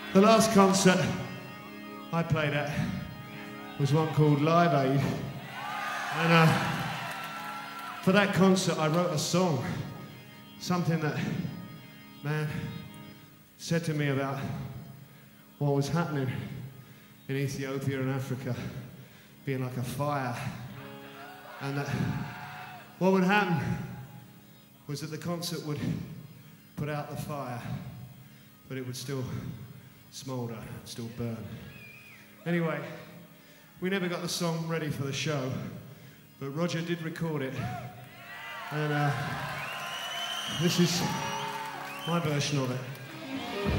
The last concert I played at was one called Live Aid. And for that concert I wrote a song, something that, man, said to me about what was happening in Ethiopia and Africa, being like a fire. And that what would happen was that the concert would put out the fire, but it would still smoulder, still burn. Anyway, we never got the song ready for the show, but Roger did record it. And this is my version of it.